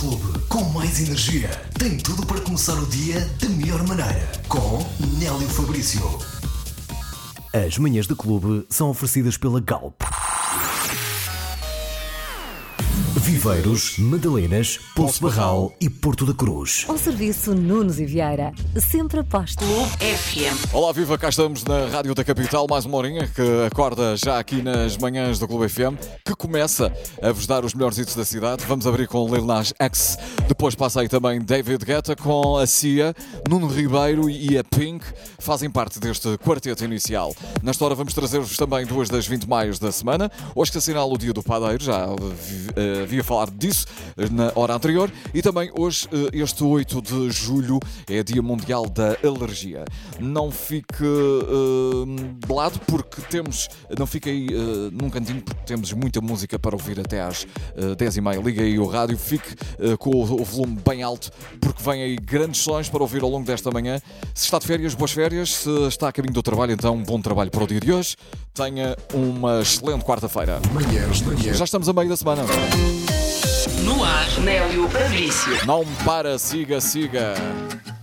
Clube, com mais energia. Tem tudo para começar o dia da melhor maneira. Com Nélio Fabrício. As manhãs do clube são oferecidas pela Galp. Viveiros, Madalenas, Poço Barral e Porto da Cruz. Ao serviço Nunes e Vieira, sempre aposto. FM. Olá, viva, cá estamos na Rádio da Capital, mais uma horinha que acorda já aqui nas manhãs do Clube FM, que começa a vos dar os melhores hits da cidade. Vamos abrir com Lil Nas X, depois passa aí também David Guetta com a Cia, Nuno Ribeiro e a Pink, fazem parte deste quarteto inicial. Nesta hora vamos trazer-vos também duas das 20 maios da semana, hoje que assinala o Dia do Padeiro, já havia falar disso na hora anterior, e também hoje, este 8 de julho, é Dia Mundial da Alergia. Não fique de lado, porque temos, não fique aí num cantinho, porque temos muita música para ouvir até às 10h30. Liga aí o rádio, fique com o volume bem alto, porque vem aí grandes sons para ouvir ao longo desta manhã. Se está de férias, boas férias. Se está a caminho do trabalho, então bom trabalho para o dia de hoje. Tenha uma excelente quarta-feira. Já estamos a meio da semana. No ar, Nélio Fabrício. Não para, siga.